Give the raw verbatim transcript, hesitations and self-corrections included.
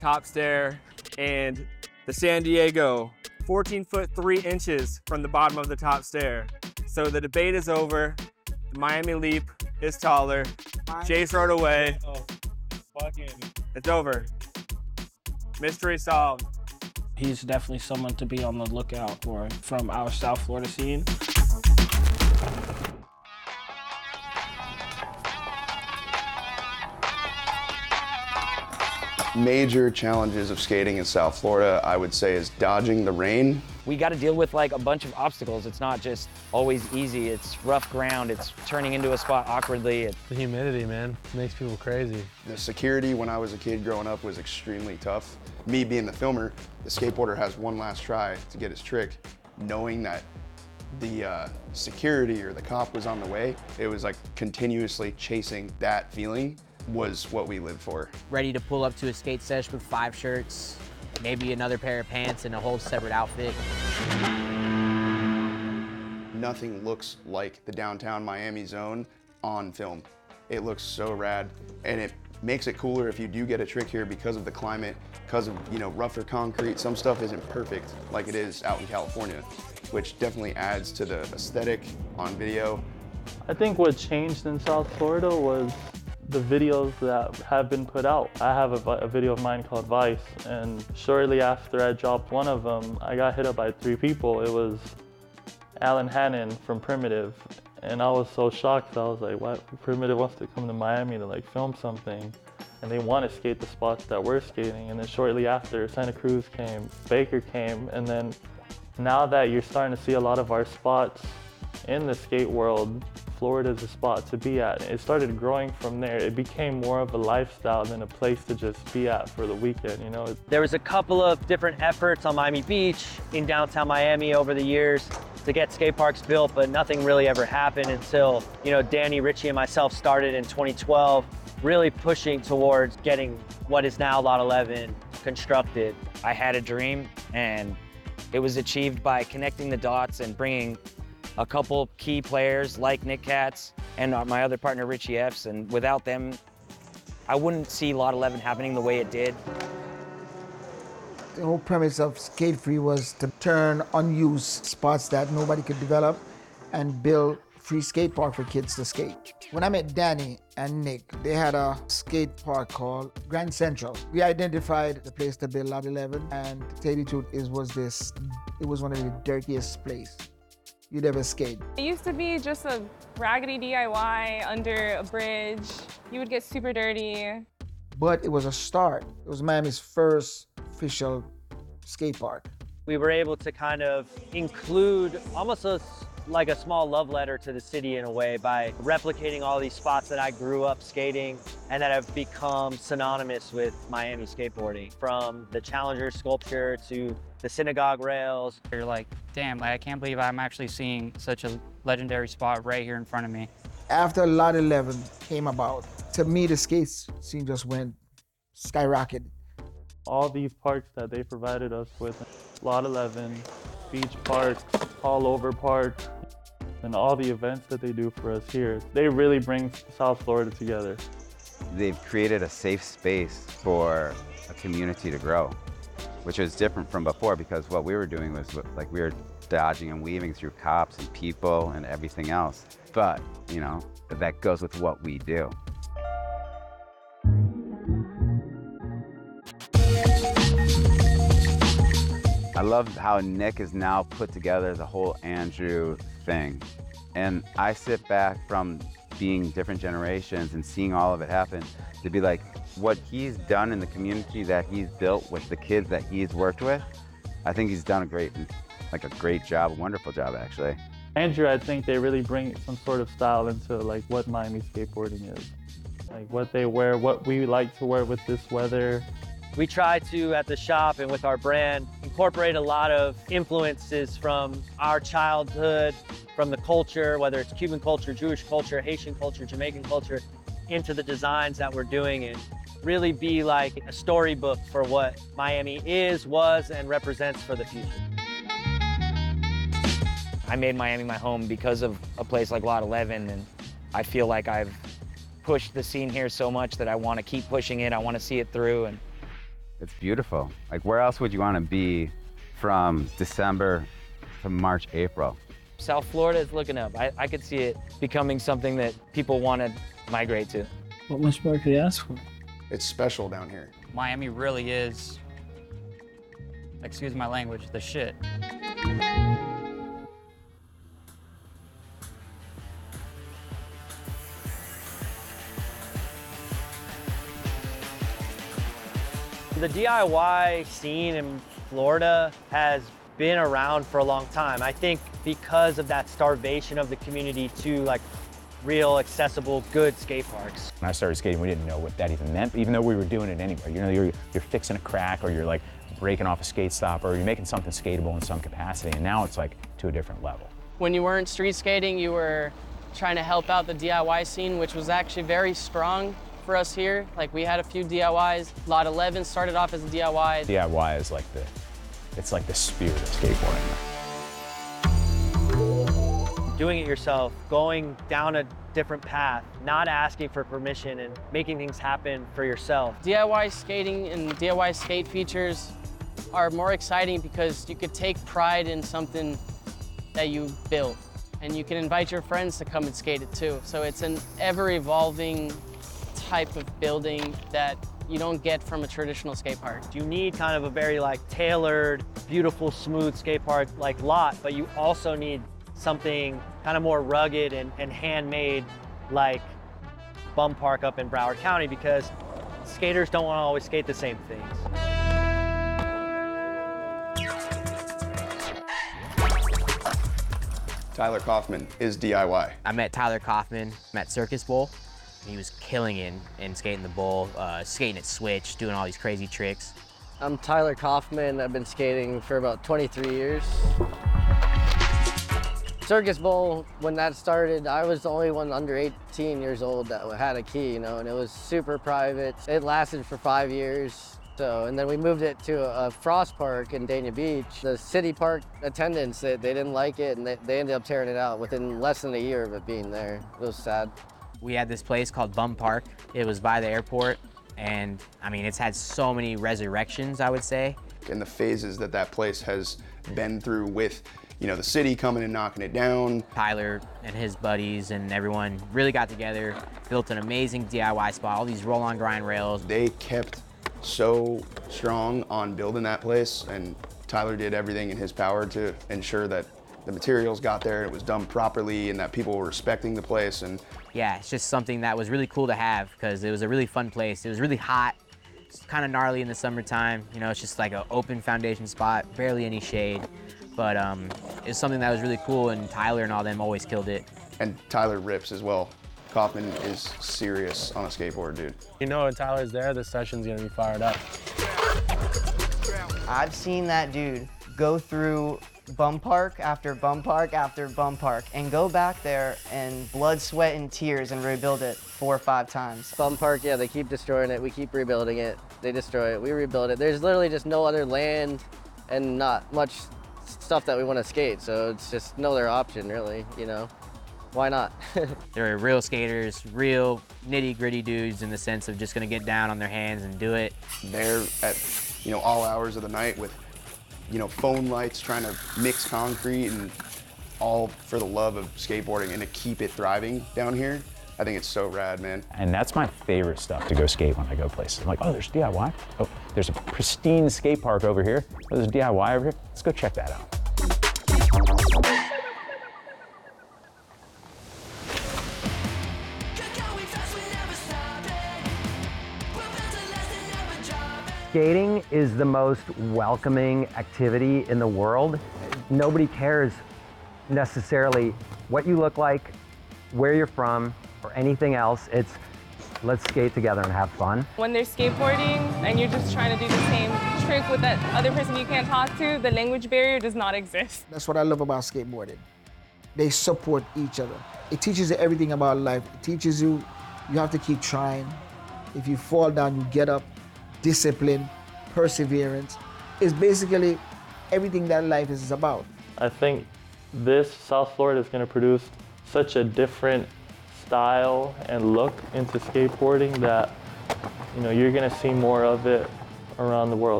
top stair, and the San Diego, fourteen foot three inches from the bottom of the top stair. So the debate is over. The Miami Leap is taller. Chase rode away. Oh, fucking. It's over. Mystery solved. He's definitely someone to be on the lookout for from our South Florida scene. Major challenges of skating in South Florida, I would say, is dodging the rain. We got to deal with like a bunch of obstacles. It's not just always easy. It's rough ground. It's turning into a spot awkwardly. The humidity, man, makes people crazy. The security when I was a kid growing up was extremely tough. Me being the filmer, the skateboarder has one last try to get his trick, knowing that the uh, security or the cop was on the way. It was like continuously chasing that feeling was what we lived for. Ready to pull up to a skate sesh with five shirts, maybe another pair of pants and a whole separate outfit. Nothing looks like the downtown Miami zone on film. It looks so rad, and it makes it cooler if you do get a trick here because of the climate, because of, you know, rougher concrete. Some stuff isn't perfect like it is out in California, which definitely adds to the aesthetic on video. I think what changed in South Florida was the videos that have been put out. I have a, a video of mine called Vice, and shortly after I dropped one of them, I got hit up by three people. It was Alan Hannon from Primitive, and I was so shocked. I was like, what? Primitive wants to come to Miami to like film something, and they want to skate the spots that we're skating. And then shortly after, Santa Cruz came, Baker came, and then now that you're starting to see a lot of our spots in the skate world, Florida's a spot to be at. It started growing from there. It became more of a lifestyle than a place to just be at for the weekend, you know? There was a couple of different efforts on Miami Beach in downtown Miami over the years to get skate parks built, but nothing really ever happened until, you know, Danny, Richie, and myself started in twenty twelve, really pushing towards getting what is now Lot eleven constructed. I had a dream, and it was achieved by connecting the dots and bringing a couple key players like Nick Katz and my other partner Richie Epps, and without them, I wouldn't see Lot eleven happening the way it did. The whole premise of Skate Free was to turn unused spots that nobody could develop and build free skate park for kids to skate. When I met Danny and Nick, they had a skate park called Grand Central. We identified the place to build Lot eleven, and to tell you the truth, it was this, it was one of the dirtiest places you'd ever skate. It used to be just a raggedy D I Y under a bridge. You would get super dirty. But it was a start. It was Miami's first official skate park. We were able to kind of include almost a, like a small love letter to the city in a way by replicating all these spots that I grew up skating and that have become synonymous with Miami skateboarding. From the Challenger sculpture to the synagogue rails. You're like, damn, like, I can't believe I'm actually seeing such a legendary spot right here in front of me. After Lot eleven came about, to me, the skate scene just went skyrocketed. All these parks that they provided us with, Lot eleven, Beach Park, All Over Park, and all the events that they do for us here, they really bring South Florida together. They've created a safe space for a community to grow, which is different from before, because what we were doing was like we were dodging and weaving through cops and people and everything else. But, you know, that goes with what we do. I love how Nick has now put together the whole Andrew thing. And I sit back from being different generations and seeing all of it happen to be like, what he's done in the community that he's built with the kids that he's worked with, I think he's done a great, like a great job, a wonderful job actually. Andrew, I think they really bring some sort of style into like what Miami skateboarding is. Like what they wear, what we like to wear with this weather. We try to, at the shop and with our brand, incorporate a lot of influences from our childhood, from the culture, whether it's Cuban culture, Jewish culture, Haitian culture, Jamaican culture, into the designs that we're doing, and really be like a storybook for what Miami is, was, and represents for the future. I made Miami my home because of a place like Lot eleven, and I feel like I've pushed the scene here so much that I want to keep pushing it. I want to see it through, and It's beautiful. Like, where else would you want to be from December to March, April? South Florida is looking up. I, I could see it becoming something that people want to migrate to. What much more could you ask for? It's special down here. Miami really is, excuse my language, the shit. The D I Y scene in Florida has been around for a long time. I think because of that starvation of the community to like real accessible, good skate parks. When I started skating, we didn't know what that even meant, even though we were doing it anyway. You know, you're, you're fixing a crack, or you're like breaking off a skate stop, or you're making something skatable in some capacity, and now it's like to a different level. When you weren't street skating, you were trying to help out the D I Y scene, which was actually very strong for us here. Like, we had a few D I Ys. Lot eleven started off as a D I Y. D I Y is like the, it's like the spirit of skateboarding. Doing it yourself, going down a different path, not asking for permission and making things happen for yourself. D I Y skating and D I Y skate features are more exciting because you could take pride in something that you built, and you can invite your friends to come and skate it too. So it's an ever-evolving type of building that you don't get from a traditional skate park. You need kind of a very like tailored, beautiful, smooth skate park like lot, but you also need something kind of more rugged and, and handmade like Bum Park up in Broward County, because skaters don't want to always skate the same things. Tyler Kaufman is D I Y. I met Tyler Kaufman at Circus Bowl. He was killing it in skating the bowl, uh, skating at switch, doing all these crazy tricks. I'm Tyler Kaufman. I've been skating for about twenty-three years. Circus Bowl, when that started, I was the only one under eighteen years old that had a key, you know, and it was super private. It lasted for five years. So, and then we moved it to a, a Frost Park in Dania Beach. The city park attendants, they, they didn't like it, and they, they ended up tearing it out within less than a year of it being there. It was sad. We had this place called Bum Park. It was by the airport, and I mean, it's had so many resurrections, I would say. And the phases that that place has been through with, you know, the city coming and knocking it down. Tyler and his buddies and everyone really got together, built an amazing D I Y spot, all these roll-on grind rails. They kept so strong on building that place, and Tyler did everything in his power to ensure that the materials got there, it was done properly, and that people were respecting the place. And yeah, it's just something that was really cool to have, because it was a really fun place. It was really hot. It's kind of gnarly in the summertime. You know, it's just like an open foundation spot, barely any shade. But um, it's something that was really cool, and Tyler and all them always killed it. And Tyler rips as well. Kaufman is serious on a skateboard, dude. You know, when Tyler's there, the session's gonna be fired up. I've seen that dude go through Bum Park after Bum Park after Bum Park and go back there and blood, sweat, and tears and rebuild it four or five times. Bum Park, yeah, they keep destroying it. We keep rebuilding it. They destroy it. We rebuild it. There's literally just no other land and not much stuff that we want to skate, so it's just no other option, really, you know? Why not? They're real skaters, real nitty-gritty dudes in the sense of just gonna get down on their hands and do it. They're at, you know, all hours of the night with, you know, phone lights, trying to mix concrete, and all for the love of skateboarding and to keep it thriving down here. I think it's so rad, man. And that's my favorite stuff to go skate when I go places. I'm like, oh, there's D I Y. Oh, there's a pristine skate park over here. Oh, there's D I Y over here. Let's go check that out. Skating is the most welcoming activity in the world. Nobody cares necessarily what you look like, where you're from, or anything else. It's let's skate together and have fun. When they're skateboarding and you're just trying to do the same trick with that other person you can't talk to, the language barrier does not exist. That's what I love about skateboarding. They support each other. It teaches you everything about life. It teaches you you have to keep trying. If you fall down, you get up. Discipline, perseverance. It's basically everything that life is about. I think this South Florida is going to produce such a different style and look into skateboarding that, you know, you're going to see more of it around the world.